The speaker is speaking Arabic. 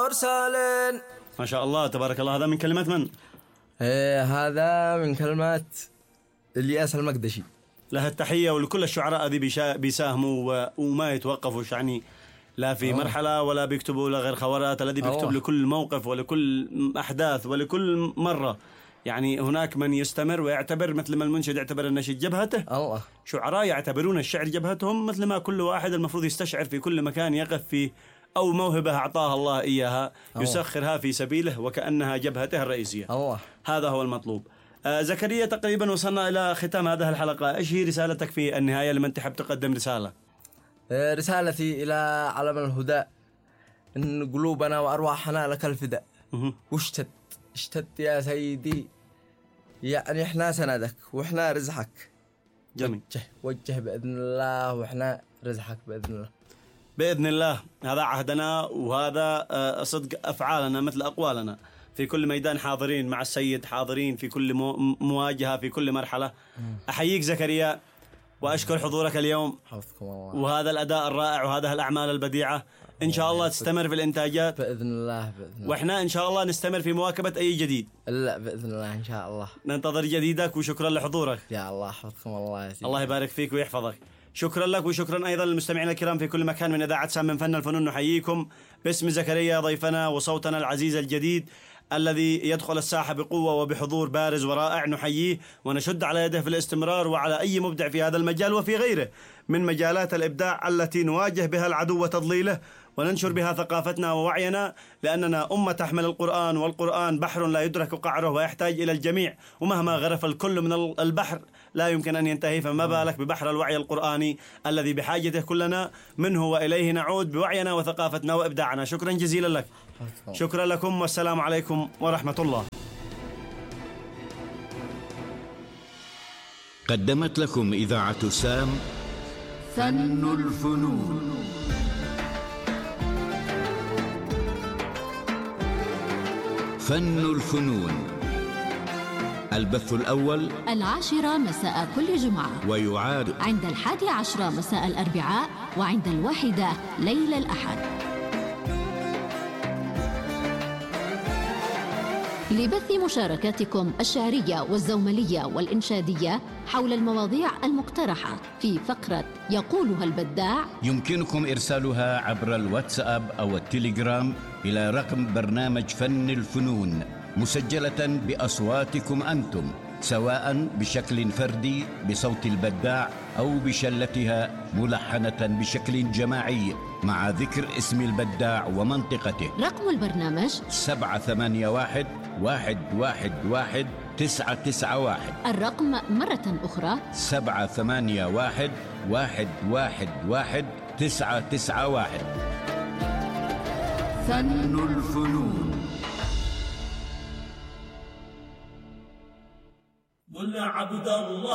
مرسل. ما شاء الله تبارك الله. هذا من كلمات من؟ هذا من كلمات الياس المقدشي. له التحية ولكل الشعراء ذي بيساهموا وما يتوقفوش، يعني لا في مرحلة ولا بيكتبوا لغير خوارات، الذي بيكتب لكل موقف ولكل أحداث ولكل مرة. يعني هناك من يستمر ويعتبر مثل ما المنشد يعتبر النشيد جبهته، الله شعراء يعتبرون الشعر جبهتهم، مثل ما كل واحد المفروض يستشعر في كل مكان يقف فيه أو موهبة أعطاها الله إياها يسخرها في سبيله وكأنها جبهته الرئيسية. الله. هذا هو المطلوب. زكريا تقريبا وصلنا إلى ختام هذه الحلقة. إيش هي رسالتك في النهاية لمن تحب تقدم رسالة؟ رسالتي إلى علم الهدى إن قلوبنا وأرواحنا لك الفداء. اشتد يا سيدي، يعني إحنا سندك وإحنا رزحك. جميل. وجه بإذن الله وإحنا رزحك بإذن الله. بإذن الله. هذا عهدنا وهذا صدق أفعالنا مثل أقوالنا. في كل ميدان حاضرين مع السيد، حاضرين في كل مواجهة في كل مرحلة. أحييك زكريا وأشكر حضورك اليوم. حفظكم الله. وهذا الأداء الرائع وهذه الأعمال البديعة إن شاء الله تستمر في الإنتاجات بإذن الله. بإذن الله. وإحنا إن شاء الله نستمر في مواكبة أي جديد. لا بإذن الله إن شاء الله. ننتظر جديدك وشكرا لحضورك. يا الله حفظكم الله يا سيدي. الله يبارك فيك ويحفظك. شكرا لك وشكرا أيضا للمستمعين الكرام في كل مكان من إذاعة سام من فن الفنون. نحييكم باسم زكريا ضيفنا وصوتنا العزيز الجديد الذي يدخل الساحة بقوة وبحضور بارز ورائع. نحييه ونشد على يده في الاستمرار وعلى أي مبدع في هذا المجال وفي غيره من مجالات الإبداع التي نواجه بها العدو وتضليله وننشر بها ثقافتنا ووعينا، لأننا أمة تحمل القرآن، والقرآن بحر لا يدرك قعره ويحتاج إلى الجميع، ومهما غرف الكل من البحر لا يمكن أن ينتهي، فما بالك ببحر الوعي القرآني الذي بحاجته كلنا منه وإليه نعود بوعينا وثقافتنا وإبداعنا. شكرا جزيلا لك. شكرا لكم والسلام عليكم ورحمة الله. قدمت لكم إذاعة سام فن الفنون. فن الفنون، البث الأول 10 مساء كل جمعة، ويعاد عند 11 مساء الأربعاء، وعند 1 ليل الأحد. لبث مشاركاتكم الشعرية والزوملية والإنشادية حول المواضيع المقترحة في فقرة يقولها البداع، يمكنكم إرسالها عبر الواتساب أو التليجرام إلى رقم برنامج فن الفنون، مسجلة بأصواتكم أنتم، سواء بشكل فردي بصوت البداع أو بشلتها ملحنة بشكل جماعي مع ذكر اسم البداع ومنطقته. رقم البرنامج 781-111-991. الرقم مرة أخرى 781-111-991. فن الفنون. قل عبد الله